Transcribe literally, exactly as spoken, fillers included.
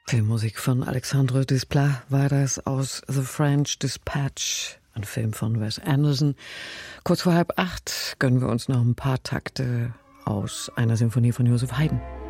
Filmmusik von Alexandre Desplat war das aus The French Dispatch, ein Film von Wes Anderson. Kurz vor halb acht gönnen wir uns noch ein paar Takte aus einer Symphonie von Joseph Haydn.